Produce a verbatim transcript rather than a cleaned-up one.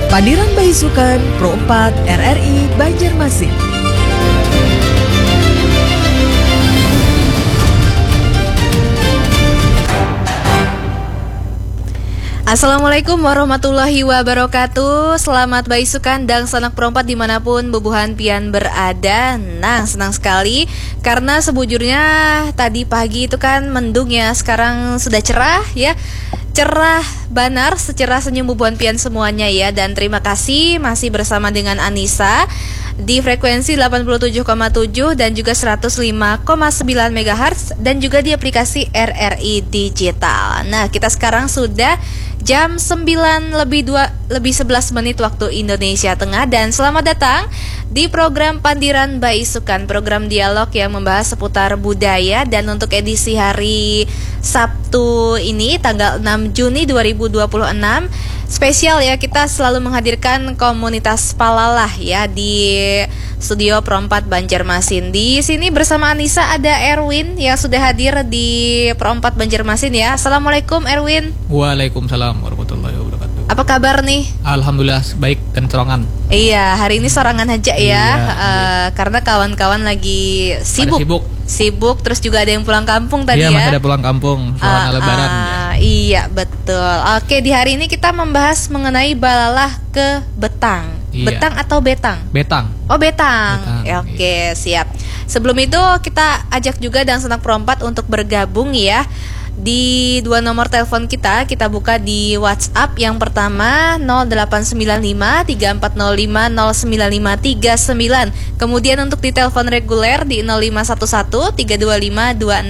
Pandiran Baisukan Pro empat R R I Banjarmasin. Assalamualaikum warahmatullahi wabarakatuh. Selamat baisukan dan sanak perompat dimanapun bubuhan pian berada. Nah, senang sekali karena sebujurnya tadi pagi itu kan mendung ya, sekarang sudah cerah ya. Cerah banar, secerah senyum bubuhan pian semuanya ya. Dan terima kasih masih bersama dengan Anissa di frekuensi delapan puluh tujuh koma tujuh dan juga seratus lima koma sembilan megahertz dan juga di aplikasi R R I Digital. Nah, kita sekarang sudah jam sembilan lebih dua lebih sebelas menit waktu Indonesia Tengah, dan selamat datang di program Pandiran Baisukan, program dialog yang membahas seputar budaya. Dan untuk edisi hari Sabtu ini tanggal enam Juni dua ribu dua puluh enam spesial ya, kita selalu menghadirkan komunitas Palalah ya di studio Pro empat Banjarmasin. Di sini bersama Anissa ada Erwin yang sudah hadir di Pro empat Banjarmasin ya. Assalamualaikum Erwin. Waalaikumsalam warahmatullahi wabarakatuh. Apa kabar nih? Alhamdulillah baik dan sorangan. Iya, hari ini sorangan aja ya, Iya, uh, iya. karena kawan-kawan lagi sibuk. Pada sibuk. Sibuk, terus juga ada yang pulang kampung tadi Iya, ya. masih ada pulang kampung soalnya Ah, lebaran. ah, Ya. Iya, betul. Oke, di hari ini kita membahas mengenai balalah ke Betang. Iya. Betang atau Betang? Betang. Oh, Betang. Betang, Ya, oke, siap. Sebelum itu kita ajak juga dan sanak perompat untuk bergabung ya. Di dua nomor telepon kita, kita buka di WhatsApp. Yang pertama nol delapan sembilan lima tiga empat nol lima nol sembilan lima tiga sembilan. Kemudian untuk di telepon reguler di nol lima satu satu tiga dua lima dua enam